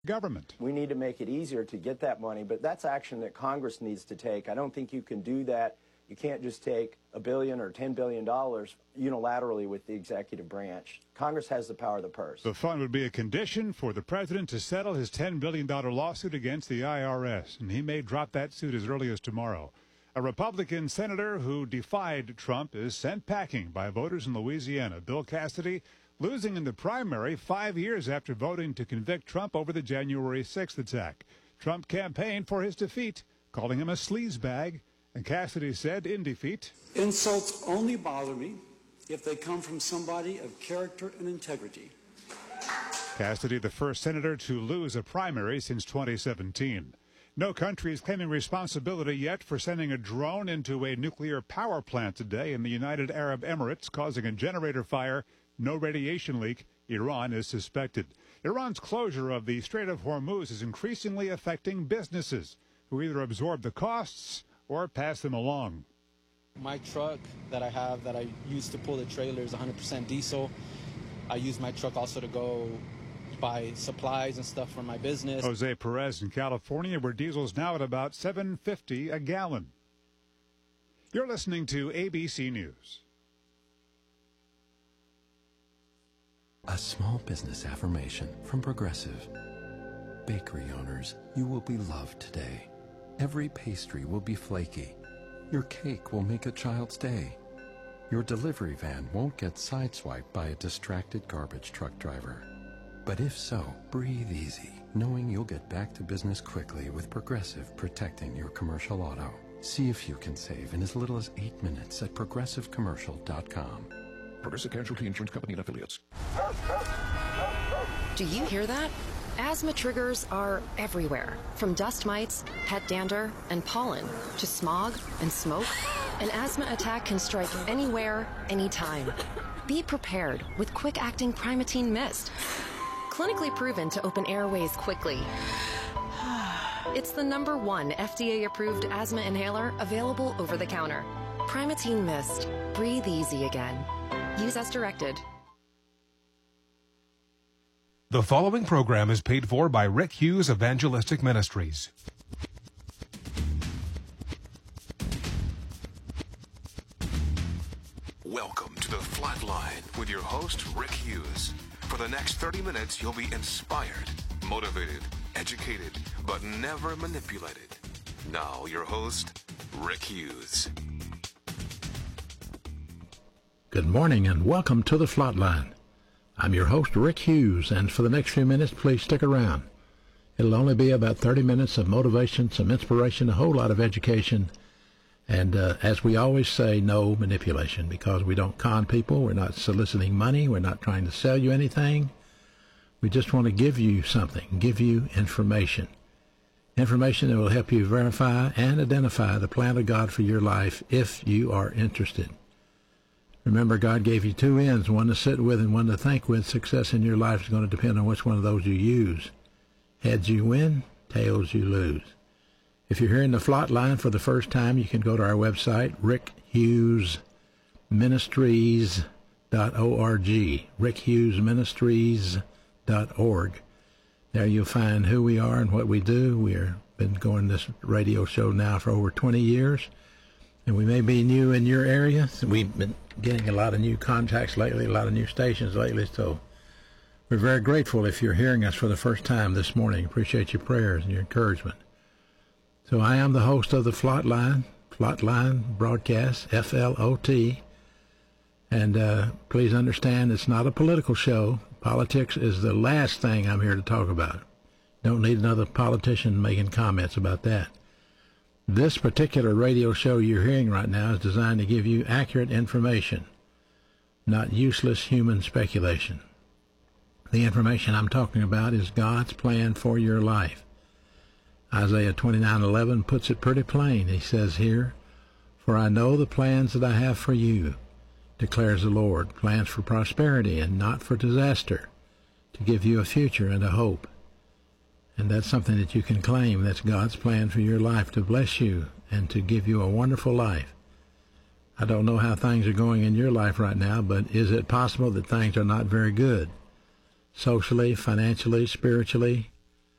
government. We need to make it easier to get that money, but that's action that Congress needs to take. I don't think you can do that. You can't just take $1 billion or $10 billion unilaterally with the executive branch. Congress has the power of the purse. The fund would be a condition for the president to settle his $10 billion lawsuit against the IRS, and he may drop that suit as early as tomorrow. A Republican senator who defied Trump is sent packing by voters in Louisiana. Bill Cassidy losing in the primary 5 years after voting to convict Trump over the January 6th attack. Trump campaigned for his defeat, calling him a sleazebag, and Cassidy said in defeat, "Insults only bother me if they come from somebody of character and integrity." Cassidy, the first senator to lose a primary since 2017. No country is claiming responsibility yet for sending a drone into a nuclear power plant today in the United Arab Emirates, causing a generator fire. No radiation leak. Iran is suspected. Iran's closure of the Strait of Hormuz is increasingly affecting businesses who either absorb the costs or pass them along. My truck that I have that I use to pull the trailer is 100% diesel. I use my truck also to go buy supplies and stuff for my business. Jose Perez in California, where diesel's now at about $7.50 a gallon. You're listening to ABC News. A small business affirmation from Progressive. Bakery owners, you will be loved today. Every pastry will be flaky. Your cake will make a child's day. Your delivery van won't get sideswiped by a distracted garbage truck driver. But if so, breathe easy, knowing you'll get back to business quickly with Progressive protecting your commercial auto. See if you can save in as little as 8 minutes at progressivecommercial.com. Progressive Casualty Insurance Company and Affiliates. Do you hear that? Asthma triggers are everywhere, from dust mites, pet dander, and pollen, to smog and smoke. An asthma attack can strike anywhere, anytime. Be prepared with quick-acting Primatene Mist. Clinically proven to open airways quickly. It's the #1 FDA-approved asthma inhaler available over the counter. Primatene Mist. Breathe easy again. Use as directed. The following program is paid for by Rick Hughes Evangelistic Ministries. Welcome to the Flatline with your host, Rick Hughes. For the next 30 minutes, you'll be inspired, motivated, educated, but never manipulated. Now, your host, Rick Hughes. Good morning and welcome to the Flatline. I'm your host, Rick Hughes, and for the next few minutes, please stick around. It'll only be about 30 minutes of motivation, some inspiration, a whole lot of education, and as we always say, no manipulation, because we don't con people, we're not soliciting money, we're not trying to sell you anything. We just want to give you something, give you information. Information that will help you verify and identify the plan of God for your life if you are interested. Remember, God gave you two ends, one to sit with and one to think with. Success in your life is going to depend on which one of those you use. Heads you win, tails you lose. If you're hearing the Flatline for the first time, you can go to our website, rickhughesministries.org, rickhughesministries.org. There you'll find who we are and what we do. We've been going this radio show now for over 20 years. And we may be new in your area. So we've been getting a lot of new contacts lately, a lot of new stations lately. So we're very grateful if you're hearing us for the first time this morning. Appreciate your prayers and your encouragement. So I am the host of the Flatline broadcast, FLOT. And please understand it's not a political show. Politics is the last thing I'm here to talk about. Don't need another politician making comments about that. This particular radio show you're hearing right now is designed to give you accurate information, not useless human speculation. The information I'm talking about is God's plan for your life. Isaiah 29:11 puts it pretty plain. He says here, "For I know the plans that I have for you, declares the Lord, plans for prosperity and not for disaster, to give you a future and a hope." And that's something that you can claim. That's God's plan for your life, to bless you and to give you a wonderful life. I don't know how things are going in your life right now, but is it possible that things are not very good? Socially, financially, spiritually,